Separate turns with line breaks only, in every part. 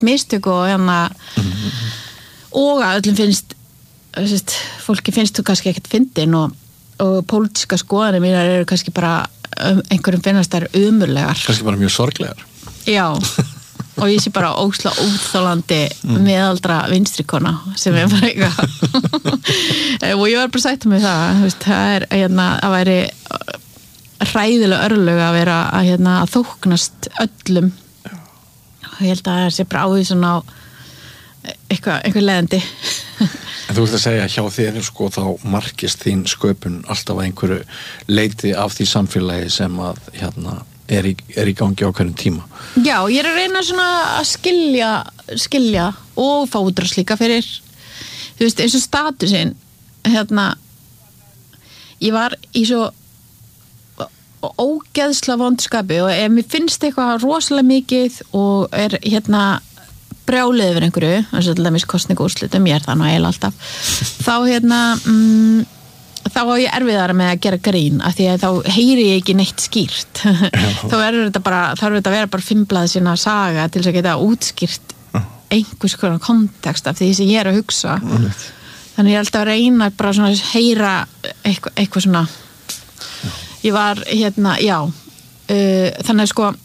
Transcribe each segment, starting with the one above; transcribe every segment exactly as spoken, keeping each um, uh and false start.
mistök og hérna mm-hmm. og að öllum finnst sérst, fólki finnst þú kannski ekkert fyndin og, og pólitíska skoðanir mínar eru kannski bara um, einhverjum finnast þær umurlegar
kannski bara mjög sorglegar
já og ég sé bara ósla útþólandi mm. meðaldra vinstrikona sem er bara eitthvað og ég var bara sætt um mig það veist, það er hérna að væri hræðilega örlög að vera að, hérna, að þóknast öllum og ég held að það sé bara ávísun á eitthvað, eitthvað leðandi
En þú vilt að segja hjá þér sko þá markist þín sköpun alltaf að einhverju leiti af því samfélagi sem að hérna er í, er í gangi á hverjum tíma
Já, ég er að reyna svona að skilja skilja og fá útrás líka fyrir þú veist, eins og statusinn hérna ég var í svo ógeðsla vondskapi og ef mér finnst eitthvað rosalega mikið og er hérna brjálið yfir einhverju, eins og til dæmis kosningaúrslitum, ég er það nú eiginlega alltaf þá hérna mm, þá á ég erfiðara með að gera grín af því að þá heyri ég ekki neitt skýrt þá er þetta bara þarf þetta að vera bara fimmblað sína saga til þess að geta útskýrt einhvers konar kontekst af því sem ég er að hugsa mm. þannig ég er alltaf að reyna bara svona að heyra eitthvað, eitthvað svona já. Ég var hérna, já uh, þannig að sko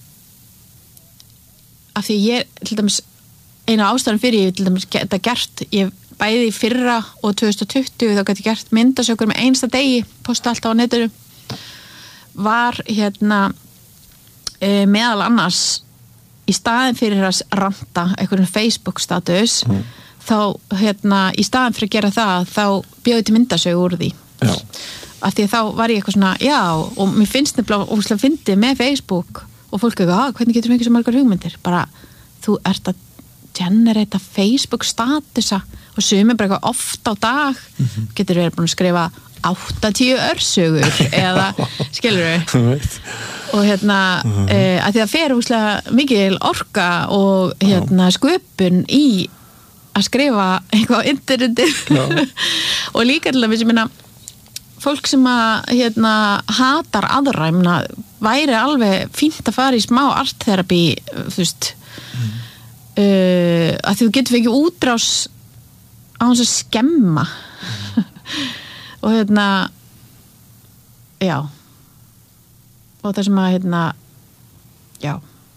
af því ég til dæmis eina ástæðan fyrir ég til dæmis geta gert ég bæði í fyrra og tvö þúsund og tuttugu þá gæti gert myndasökur með einsta degi posta alltaf á netinu var hérna e, meðal annars í staðin fyrir að ranta einhverjum Facebook status mm. þá hérna í staðin fyrir að gera það þá bjóði til myndasögur úr því já. Af því þá var ég eitthvað svona já og mér finnst nefnilega óslega fyndið með Facebook og fólk eitthvað, ah, hvernig getur fengið svo margar hugmyndir bara þú ert að generata Facebook statusa og sumir bara eitthvað oft á dag mm-hmm. getur verið búin að skrifa áttatíu örsögur eða skilur við og hérna mm-hmm. e, að því að fer úslega mikil orka og hérna sköpun í að skrifa eitthvað á interneti og líka til að við sem minna fólk sem að hérna hatar aðra, ég meina væri alveg fínt að fara í smá artterapi þú veist mm. uh, að þú getur fengið útrás á hans að skemma mm. og hérna já og það sem að hérna já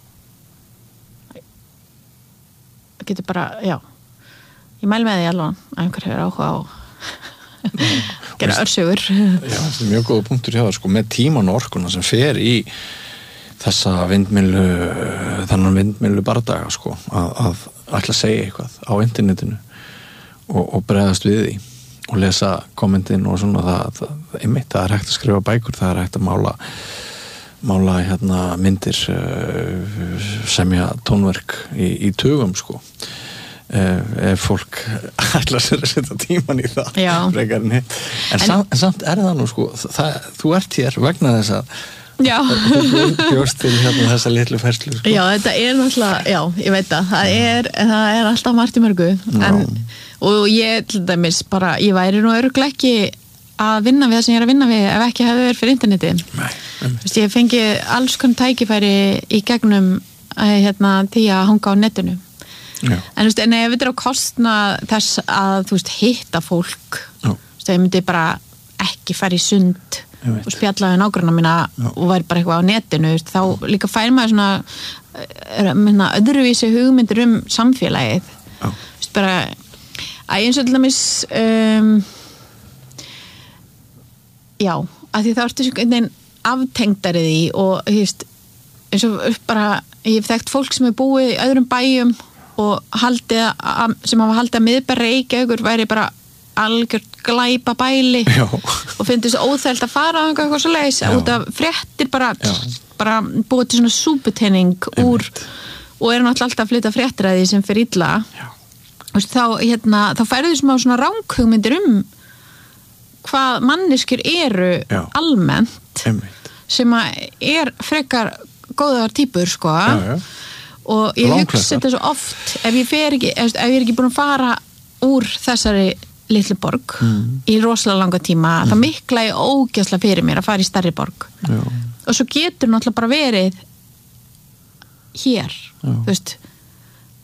það getur bara, já ég mæli með því alveg að einhver hefur áhuga á gera örsögur
Já, það er mjög góða punktur hjá það sko, með tíman og orkuna sem fer í þessa vindmyllu þannig vindmyllu bardaga sko, að, að ætla að segja eitthvað á internetinu og, og bregðast við því og lesa kommentin og svona það, það, einmitt, það er hægt að skrifa bækur, það er hægt að mála mála hérna myndir semja tónverk í, í tugum sko ef fólk ætlar sér að setja tíman í það frekar en hitt en, en, samt, en samt er það nú sko það, þú ert hér vegna þess að þú bjóst til hérna þessa litlu ferslu sko.
Já, þetta er náttúrulega, já, ég veit það það er, það er alltaf margt í mörgu en, og ég til dæmis bara, ég væri nú örugglega ekki að vinna við það sem ég er að vinna við ef ekki hefði verið fyrir interneti
Nei,
Vist, ég fengi alls konar tækifæri í gegnum hérna, því að hanga á netinu Já. En þú veist, en ef þetta er á kostnað þess að, þú veist, hitta fólk þú veist, ég myndi bara ekki fara í sund og spjalla við nágranna mína Já. Og væri bara eitthvað á netinu, veist, þá líka fær maður svona minna, öðruvísi hugmyndir um samfélagið þú veist, bara að eins og til dæmis um, já, að því þá ertu einhvern veginn aftengdari því og, þú veist, eins og bara ég hef þekkt fólk sem er búið í öðrum bæjum og haldið að, sem hafa haldið að miðbæra Reykjavíkur væri bara algjört glæpa bæli Já. Og finnst þess óþælt að fara á eitthvað svo leiðis út af fréttir bara, bara búið til svona súputenning úr og er náttúrulega alltaf að flytta fréttir að því sem fyrir illa Vist, þá, hérna, þá færðu smá svona ranghugmyndir um hvað manneskjur eru Já. Almennt
Einmitt.
Sem að er frekar góðar típur sko
Já, já
og ég hugsa þetta svo oft ef ég fer ekki, ef ég er ekki búin að fara úr þessari litlu borg mm. í rosalega langa tíma mm. þá mikla ég ógeðslega fyrir mér að fara í stærri borg
Já.
Og svo getur náttúrulega bara verið hér, Já. Þú veist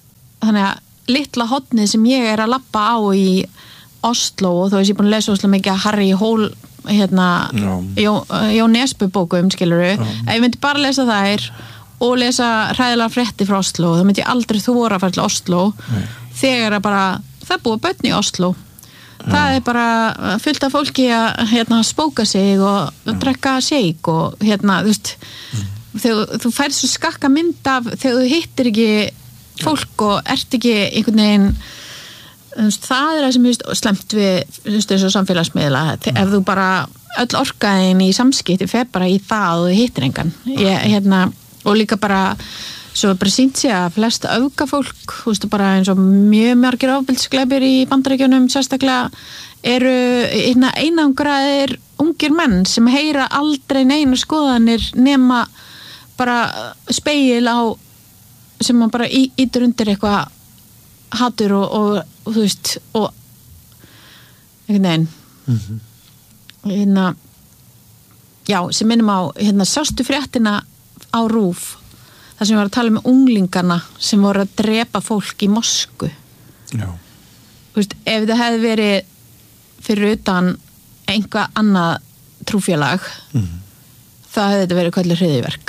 þannig að litla hotnið sem ég er að labba á í Oslo og þó er ég búin að lesa Oslo mikið að Harry Hole hérna, Jó, Jó Nesbø bókum skiluru, ef ég myndi bara lesa þær og lesa hræðilega frétti frá Oslo, þá myndi ég aldrei þóra að fara til Oslo Nei. Þegar að bara það er búið börn í Oslo Já. Það er bara fullt af fólki að hérna, spóka sig og Já. Drekka shake og hérna, þú veist mm. þegar þú færð svo skakka mynd af þegar þú hittir ekki fólk Já. Og ert ekki einhvern veginn veist, það er það sem er slemt við þessu samfélagsmiðla mm. ef þú bara öll orkaðin í samskipti fer bara í það og þú hittir engan ég, hérna, og líka bara svo bara sýnt sig að flest öfgafólk, þú veist, bara eins og mjög margir ofbeldisglæpir í Bandaríkjunum sérstaklega eru hérna, einangraðir ungir menn sem heyra aldrei neina skoðanir nema bara spegil á sem man bara ítur undir eitthvað hatur og, og, og þú veist og einhvern veginn mm-hmm. hérna já, sem minnum á hérna sástu fréttina á RÚV þar sem við varum að tala um unglingana sem voru að drepa fólk í Moskvu já þú veist, ef það hefði verið fyrir utan einhvað annað trúfélag mm. þá hefði þetta verið kallið hryðjuverk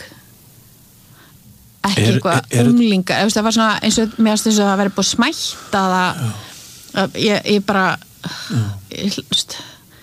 ekki er, eitthvað er, er, unglingar er, það var svona eins og mér finnst þess að það verið búið smætt að það ég, ég bara ég, veist,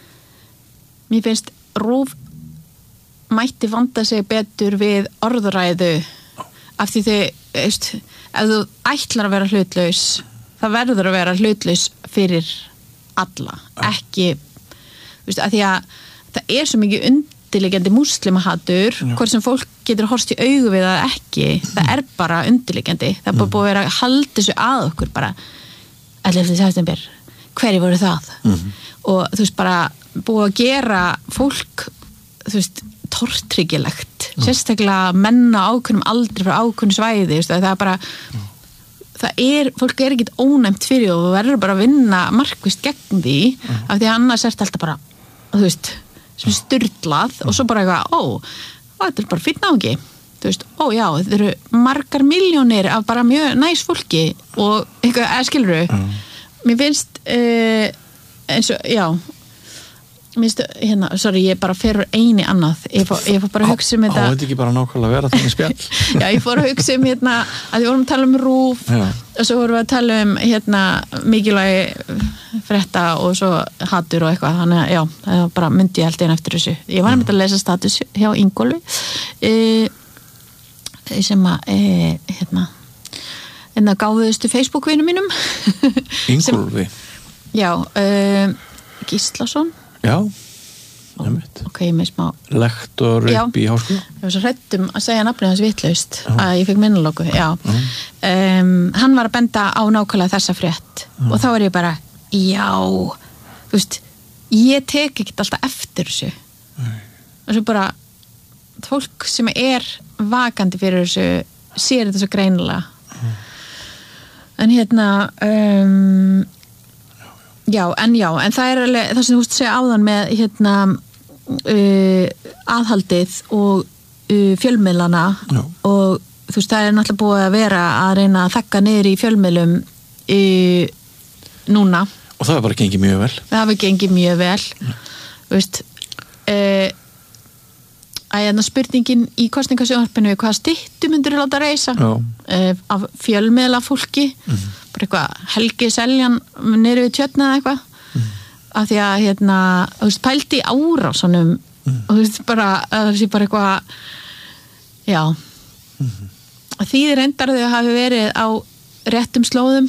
mér finnst RÚV mætti vanda sig betur við orðræðu af því þau, veist, ef þú ætlar að vera hlutlaus það verður að vera hlutlaus fyrir alla, ekki veist, af því að það er svo mikið undirliggjandi múslimahatur hvort sem fólk getur horfst í augu við það ekki, það er bara undirliggjandi, það er bara búið að vera að halda þessu að okkur bara ellefta september, hverju voru það mm-hmm. og þú veist bara búið að gera fólk þú veist tortryggilegt, mm. sérstaklega menna ákveðnum aldrei frá ákveðnum svæði það er bara mm. það er, fólk er ekkit ónæmt fyrir og þú verður bara að vinna markvist gegn því mm. af því að annars ert alltaf bara þú veist, sem styrlað mm. og svo bara eitthvað, ó, ó þetta er bara fínn áhengi, þú veist, ó já þetta eru margar miljónir af bara mjög næs fólki og eitthvað, eða skilurðu mm. mér finnst uh, eins og, já Minnstu, hérna, sorry, ég bara fer eini annað ég fór, ég fór bara að hugsa um þetta
á, þetta ekki bara nákvæmlega að vera þannig spjall
já, ég fór að hugsa um hérna að við vorum að tala um RÚV já. Og svo vorum við að tala um hérna mikilvægi frétta og svo hatur og eitthvað þannig að já, það bara myndi ég held einn eftir þessu ég var nefnt að lesa status hjá Ingólfi e, sem að e, hérna hérna gáðuðustu Facebook-vinum mínum
Ingólfi
já, e, Gíslason
Já,
nefnt. Ok, ég með smá...
Lektor upp í háskóla.
Ég var svo hrættum að segja nafnið hans vitlaust að ég fikk minnalóku, já. Um, hann var að benda á nákvæmlega þessa frétt já. Og þá er ég bara, já, þú veist, ég tek ekkert alltaf eftir þessu. Nei. Og svo bara, fólk sem er vakandi fyrir þessu, sér þetta svo greinilega. Mm. En hérna... Um, Já, en já, en það er alveg, það sem þú veist að segja áðan með hérna uh, aðhaldið og uh, fjölmiðlana já. Og þú veist, það er náttúrulega búið að vera að reyna að þakka niður í fjölmiðlum uh, núna.
Og það hefur bara gengið mjög vel.
Það hefur gengið mjög vel, já. Þú veist, uh, að hérna spurningin í kosningasjónvarpinu, hvað styttu myndir láta reisa uh, af fjölmiðla fólki, mm-hmm. bara eitthvað Helgi Seljan niður við tjötna eða eitthvað mm. af því að hérna, þú veist, pældi í árásunum mm. og þú veist, bara það sé bara eitthvað já mm. því reyndar þau hafi verið á réttum slóðum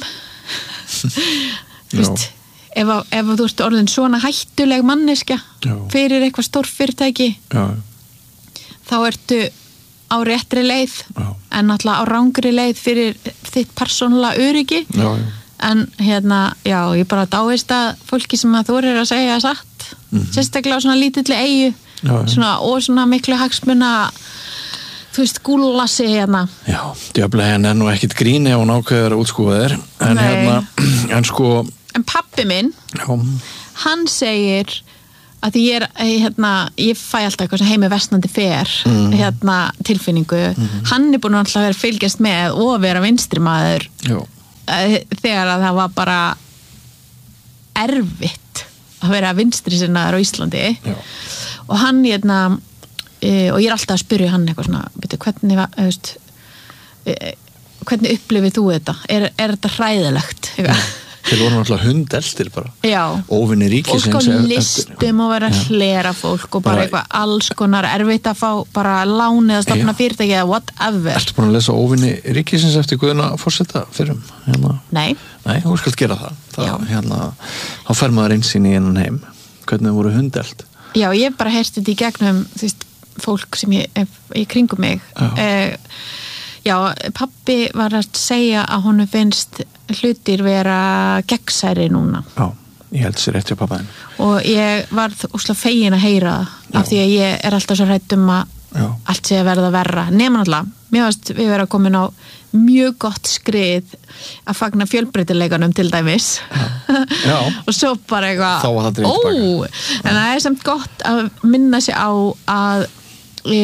þú veist ef, að, ef að þú ert orðin svona hættuleg manneskja já. Fyrir eitthvað stórfyrirtæki já. Þá ertu á réttri leið já. En náttúrulega á rangri leið fyrir þitt persónulega öryggi já, já. En hérna, já, ég bara dáist að fólki sem að þú er að segja satt mm-hmm. sérstaklega á svona lítilli eyju já, svona, og svona miklu hagsmuna þú veist, gúllassi hérna
Já, djöflega henn er nú ekkit gríni ef hún ákveður að útskúfa þér en Nei. Hérna, en sko
En pabbi minn,
já.
Hann segir að því ég er, hérna, ég fæ alltaf eitthvað sem heimi versnandi fer, mm. hérna, tilfinningu. Mm-hmm. Hann er búin að vera fylgjast með og vera vinstri maður þegar að það var bara erfitt að vera vinstri sinnaður á Íslandi
Já.
og hann hérna e, og ég er alltaf að spyrja hann eitthvað svona byrju, hvernig, veist, e, hvernig upplifir þú þetta? Er, er þetta hræðilegt?
Þeir voru náttúrulega hundelstir bara
Já.
Óvinni ríkisins
og sko listum og vera að hlera fólk og bara, bara eitthvað alls konar erfitt að fá bara lán eða stofna fyrirtæki eða whatever
Ertu búin að lesa Óvinni ríkisins eftir Guðna forseta fyrrum? Hérna?
Nei
Nei, þú skalt gera það, það hérna, þá fer maður einsýn í einan heim hvernig þau voru hundeld
Já, ég hef bara heyrt þetta í gegnum þú veist, fólk sem ég hef í kringum mig
Já,
eh, já pabbi var að segja að honum finnst hlutir vera gegnsæri núna
Já, ég held sér rétt hjá pappaðin
og ég var úslega fegin að heyra það af því að ég er alltaf svo hrædd um að Já. allt sé að verða verra nema náttúrulega, mér veist við vera komin á mjög gott skrið að fagna fjölbreytileikanum til dæmis
Já. Já.
og svo bara eitthvað
Þá var það dreift baka
en það er samt gott að minna sig á að e,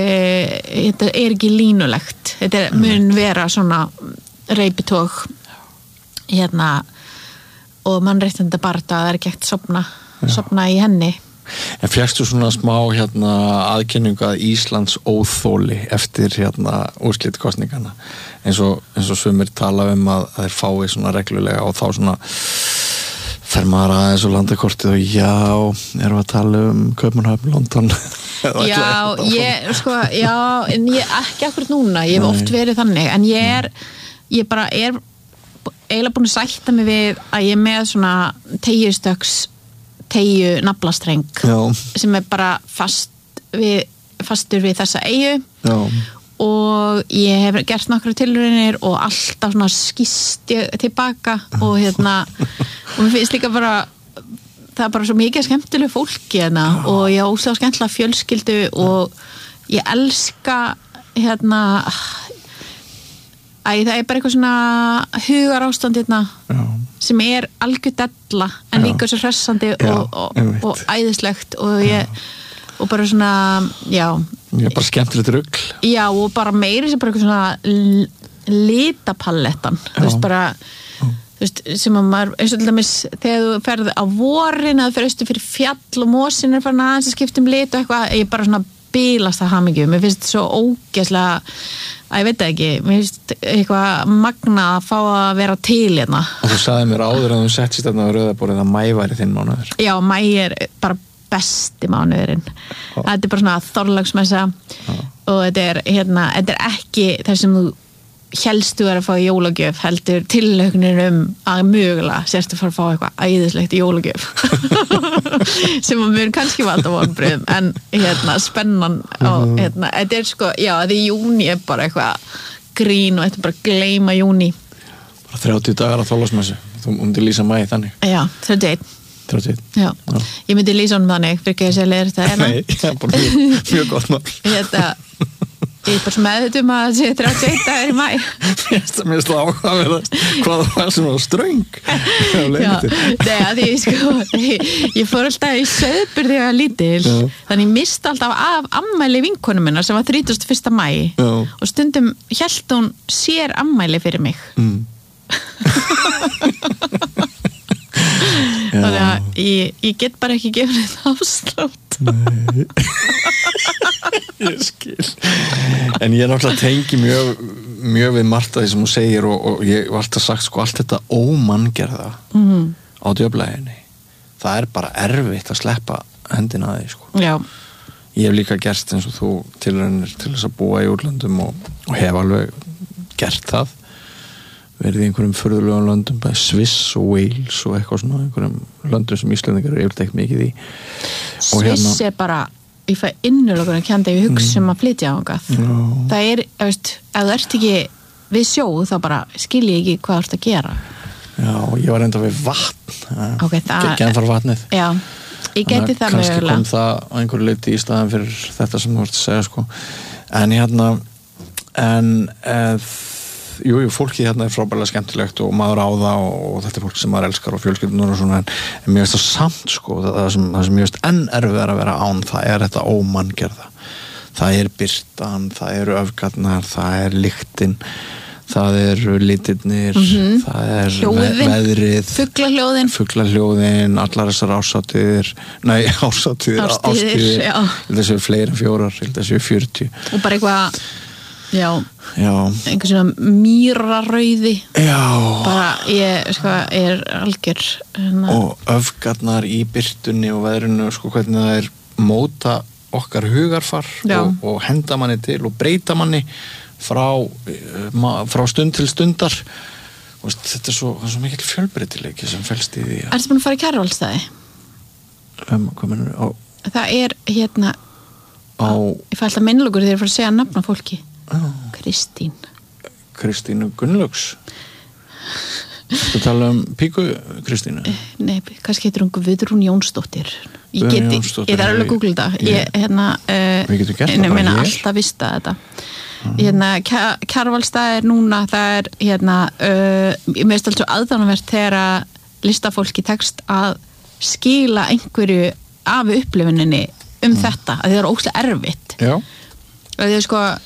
þetta er ekki línulegt þetta er, mun vera svona reipitók hérna og mannréttindi barda að það er ekki ekkert sopna, sopna í henni
En fékkstu svona smá hérna aðkynningu að Íslands óþóli eftir hérna úrslitkostningana eins og, eins og sumir tala um að, að þeir fái svona reglulega og þá svona fer maður aðeins og landakortið og já, erum við að tala um Kaupmannahöfn, London
Já, ég, sko, já en ég ekki akkurat núna, ég hef Nei. oft verið þannig en ég er, ég bara er eiginlega búin að sætta mig við að ég er með svona teygjustöks teygju naflastreng Já. sem er bara fast við, fastur við þessa eyju Já. og ég hef gert nokkra tilraunir og alltaf svona skýst ég tilbaka og hérna og mér finnst líka bara það er bara svo mikið skemmtilegu fólki hérna Já. og ég á óslega skemmtilega fjölskyldu og ég elska hérna Æ, það er bara eitthvað svona hugar ástand hérna sem er algjör della en já. líka svo hressandi já, og, og, og æðislegt og ég og bara svona, já
ég er bara skemmtilegt rugl
já og bara meiri sem bara eitthvað svona litapalettan þú veist bara þú veist, sem að maður, eins og til dæmis þegar þú ferði á vorin eða ferðustu fyrir fjall og mósin er farin aðeins að skipta um lit og eitthvað, ég bara svona bílast það hamingju, mér finnst þetta svo ógeðslega að ég veit ekki, mér finnst eitthvað magna að fá að vera til hérna.
Og þú sagði mér áður að þú sett sér þarna á rauðaborðið að mæ væri þinn mánuður.
Já, mæ er bara besti mánuðurinn. Þetta er bara svona þorlagsmessa og þetta er, hérna, þetta er ekki þar sem þú helst þú er að fá jólagjöf heldur tillögnir um að mögulega sérstu fara að fá eitthvað æðislegt jólagjöf sem að mér kannski valda vonbrigðum en hérna spennan og hérna, þetta er sko, já þetta er júni er bara eitthvað grín og þetta er bara gleyma júni
bara þrjátíu dagar að þorlagsmessu þú myndir lýsa mæ þannig
já, þrjátíu og einn
þrjátíu og einn
já, já. Ég myndi lýsa honum þannig fyrir ekki að segja leir þetta
nei, það er bara mjög, mjög gott mál
þetta ég er bara meðutum að það sé þrjátíu og einn dagar í mæ
Mér finnst það áhugaverðast hvað það var sem var ströng
Já, nei, að því sko ég, ég fór alltaf í sauðburð þegar ég var lítil Já. Þannig ég misti alltaf af ammæli vinkonu minnar sem var þrítugasta og fyrsta maí Já. Og stundum hélt hún sér ammæli fyrir mig mm. Þannig að ég, ég get bara ekki gefið þetta afslátt
Nei Ég skil En ég er náttúrulega tengi mjög mjög við margt að því sem þú segir og, og ég hef alltaf sagt sko allt þetta ómanngerða mm. á djöflæginni það er bara erfitt að sleppa hendina að því sko
Já.
Ég hef líka gert eins og þú tilraunir til þess að búa í útlöndum og, og hef alveg gert það verið í einhverjum furðulegum löndum bæði Sviss og Wales og eitthvað svona einhverjum löndum sem Íslendingar eru yfirleitt ekki mikið í
Sviss hérna, er bara ég fæ innurlokur að kenda ég hugsa um að flytja á hangað það er, veist, ef þú ert ekki við sjóð þá bara skil ég ekki hvað þú ert að gera
Já, ég var enda við vatn
okay, það
genfar vatnið
Já, ég geti það
kannski
mögulega
kom það á einhverju leyti í staðan fyrir þetta sem þú ert að segja sko en hérna en eð Jú, jú, fólki hérna er frábærlega skemmtilegt og maður á það og, og þetta er fólk sem maður elskar og fjölskyldunar og svona en, en mér veist það samt sko það, það sem, það sem mér veist enn erfiðar að vera án það er þetta ómanngerða það er birtan, það eru öfgarnar það er lyktin það eru litirnir,
Mhm.
það er
Hljóðin.
ve- veðrið,
Fuglahljóðin.
fuglahljóðin, allar þessar árshátíðir, nei, árshátíðir,
Árstíðir, já.
ég held að séu fleiri en fjórar, ég held að séu fjörutíu.
Og bara eitthvað, já,
Já,
einhver svona mýrarauði.
já,
Bara, ég, sko, er algjör. Hérna,
og öfgarnar í byrtunni og veðrinu, sko, hvernig það er móta okkar hugarfar
Já.
og, og henda manni til og breyta manni frá, eh, ma- frá stund til stundar. Þú veist, þetta er svo, það er svo mikil fjölbreytileiki sem felst í því að
Ertu búin að fara í Kjarvalsstaði?
um, hvað mennur á,
Það er, hérna,
á
ég fæ alltaf minnlugur þegar ég fara að segja nafna fólki.
á
Kristín.
Kristínu Gunnlaugs. Þú tala um Píku Kristínu?
Nei, kannski heitir hún Guðrún Jónsdóttir. Ég
Guðrún
geti,
Jónsdóttir,
ég þarf alveg
ég-
að googla þetta.
ég-
Ég, hérna, uh,
Við getum gert það
ég
bara
meina
hér.
alltaf vista þetta. Hérna, Kja- Kjarvalsstaði er núna, það er, hérna, uh, ég meðst alveg svo aðdánavert þegar að listafólki tekst að skila einhverju af upplifuninni um þetta, að það er óslega erfitt.
Já,
Og því að sko,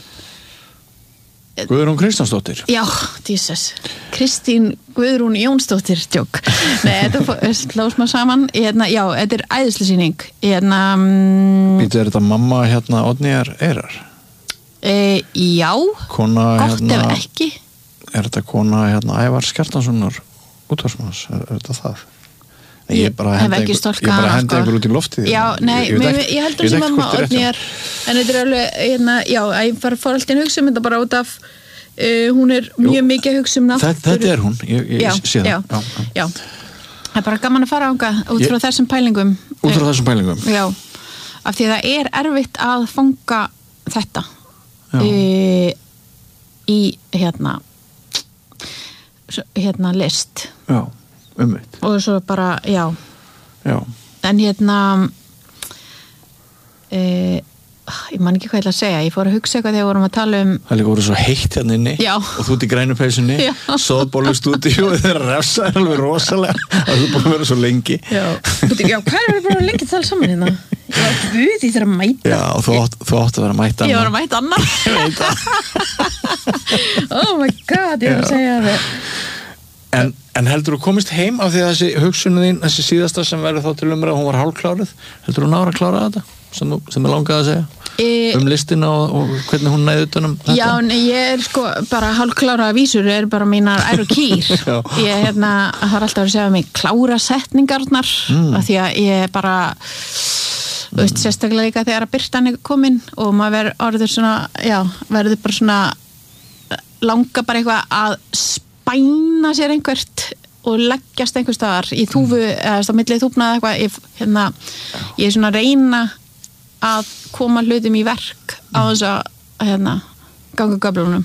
Guðrún Kristjánsdóttir.
já, Jesus, Kristín Guðrún Jónsdóttir, tjók. Nei, þetta slóðs maður saman. Hérna, já, þetta er æðislusýning. Hérna, mm,
Býtu, er þetta mamma hérna Oddnýjar Eyrar?
e, já,
Kona
gott
hérna,
ef ekki.
er þetta kona hérna Ævars Kjartanssonar útvarsmanns, er, er þetta það? Nei,
Ég
bara
hef
hendi
ekki
einhver-
stólkað
Ég bara
hana,
hendi
sko.
einhver út í loftið.
Já, nei,
ég,
ég,
veit
ég,
ekki-
ég heldur
ég
sem
veit ekki
mamma
hvort er rétt hjá
Oddnýjar, en þetta er alveg, hérna, já, ég fara fór alltaf að hugsa um þetta bara út af, uh, hún er mjög mikið að hugsa um
mér.
náttúru.
Þetta, þetta er hún, ég, ég
já,
sé það.
já,
Já, já.
já. Það er bara gaman að fara ánga út
Ég-
frá þessum pælingum.
Út frá þessum pælingum.
Já, af því að það er erfitt að fanga þetta
Já.
e, í hérna s- hérna list
Já, ummitt.
og svo bara, já,
Já,
en hérna e, ég man ekki hvað ég ætla að segja, ég fór að hugsa eitthvað þegar við vorum að tala um
það er líka voru svo heitt hérna inni.
Já.
Og þú út í grænu peysunni,
Já.
soðbólustúdíu og þeirra refsa er alveg rosalega að þú búin að vera svo lengi.
já, já hvað er við bara lengi að tala saman hérna? Já, guð, ég þarf að mæta.
Já, og þú átt, þú átt að vera að mæta
Ég var
hana.
að mæta annar.
Ég veit það.
Oh my god, ég var að
Já.
segja það.
En, en heldur þú komist heim af því að þessi hugsunin þín, þessi síðasta sem verður þá til umræða, hún var hálfkláruð, heldur þú náður að klára þetta sem, þú- sem er langaði að segja
E,
um listina og, og hvernig hún næði utan um þetta?
Já, nei, ég er sko bara hálfklára vísur er bara mínar ær og kýr.
Já.
Ég hérna, það er alltaf að segja mig klára setningarnar
Mm.
af því að ég bara þú veist, sérstaklega líka þegar að birtan er komin og maður verður orður svona já, verður bara svona langa bara eitthvað að spæna sér einhvert og leggjast einhver staðar í þúfu eða stað millið þúfnað eitthvað ég, hérna, ég er svona að reyna að koma hlutum í verk á þess að hérna, ganga göflunum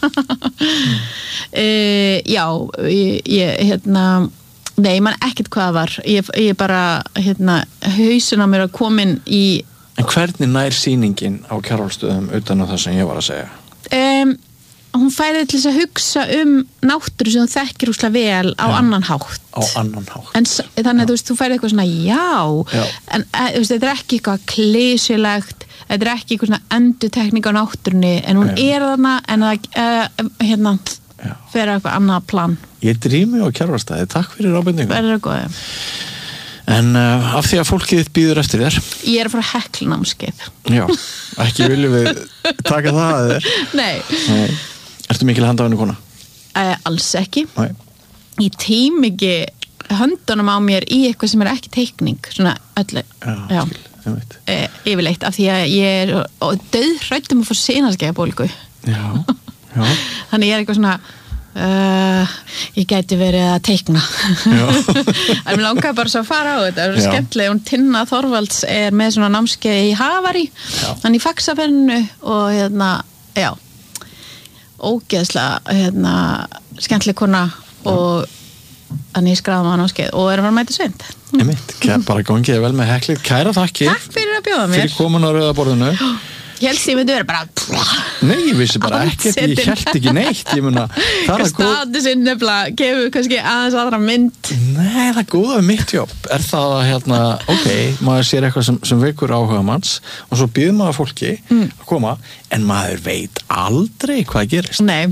e, já ég, ég hérna nei, man ekkert hvað það var ég, ég bara, hérna, hausin á mér að komin í
En hvernig nær sýningin á Kjarvalsstöðum utan á það sem ég var að segja?
um, hún færði til þess að hugsa um náttúru sem þú þekkir úslega vel á
Já.
annan hátt
Á annan hátt.
en s- þannig að þú veist, þú færði eitthvað svona já,
Já.
en e, þú veist, þetta er ekki eitthvað klísilegt, þetta er ekki eitthvað svona endurtekning á náttúrunni en hún
Já.
er þarna en það e, hérna,
Já.
fer eitthvað annað plan
Ég drými á Kjarvalsstaði, takk fyrir ábendingum.
verður það góði
En uh, af því að fólkið þitt býður eftir þér,
ég er að fara heklnámskeið
já, ekki viljum við taka það að þér.
nei,
Nei. Ertu mikil handavinnu kona?
e, alls ekki
Nei.
ég tím ekki höndunum á mér í eitthvað sem er ekki teikning svona öllu
Já,
Já.
skil, ég veit.
e, yfirleitt af því að ég er döðhrættum að fá sinarskeiðabólgu
Já, já.
þannig ég er eitthvað svona uh, ég gæti verið að teikna
Já.
en mér langaði bara svo að fara á þetta það er
Já.
skemmtileg, hún Tinna Þorvalds er með svona námskeið í Havari
Já.
hann í faxafernu og hérna, já ógeðslega hérna, skemmtileg kona og þannig ég skráði maður námskeið og er að fara að mæta sveind
Einmitt, Kæ- bara gangið vel með heklið. Kæra þakkir
Takk fyrir að bjóða mér
fyrir komin á rauðaborðinu.
ég held ég myndi vera bara
Nei, ég vissi bara ekkert, ég
Andsetin.
held ekki neitt. Ég muna, það er að góð...
statusinn nefnilega gefur kannski aðeins aðra mynd
Nei, það er góða við mitt jobb. Er það að, hérna, ok, maður sér eitthvað sem, sem veikur áhuga manns og svo býður maður fólki
Mm.
að koma, en maður veit aldrei hvað gerist.
nei,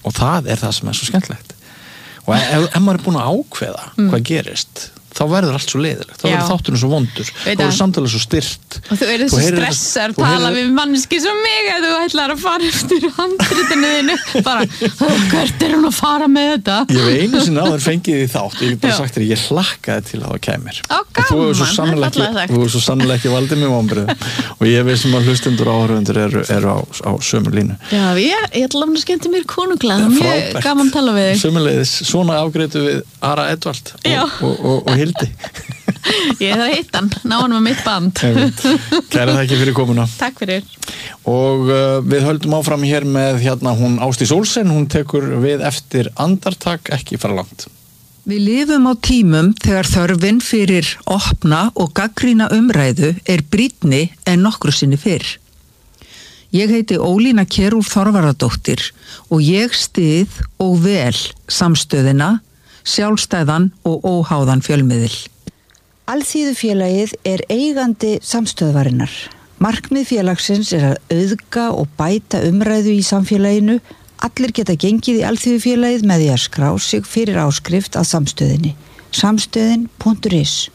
og það er það sem er svo skemmtilegt og ef, ef maður er búin að ákveða mm. hvað gerist þá verður allt svo leiðilegt, þá verður þátturinn svo vondur þá verður samtalið svo styrt
og þú eru þessu stressar, tala heyrir... við manneski svo mig að þú ætlar að fara eftir handritinu þínu, bara hvert er hún að fara með þetta?
Ég hef einu sinni áður fengið því þátt, ég hef bara sagt þér ég hlakkaði til að það kæmir
Ó, gaman,
þú hefur svo sannlega ekki valdið mér vonbrigðum og ég veist sem að hlustendur og áhörfundur eru, eru á, á sömu línu
Já, ég, ég ætla að skemmti mér konunglega mjög gaman að tala við þig
Sömuleiðis, svona afgreitu við Ara Edvald og, og, og, og Hildi
Ég þarf að hitta hann, ná hann með mitt band
Kæra þakki fyrir komuna
Takk fyrir
Og uh, við höldum áfram hér með hérna hún Ásdís Olsen, hún tekur við eftir andartak ekki fara langt
Við lifum á tímum þegar þörfin fyrir opna og gagnrýna umræðu er brýnni en nokkru sinni fyrr. Ég heiti Ólína Kjerúlf Þorvaradóttir og ég styð og vel samstöðina, sjálfstæðan og óháðan fjölmiðil.
Alþýðufélagið er eigandi samstöðvarinnar. Markmið félagsins er að auðga og bæta umræðu í samfélaginu. Allir geta gengið í Alþýðufélagið með því að skrá sig fyrir áskrift að samstöðinni. samstöðin punktur is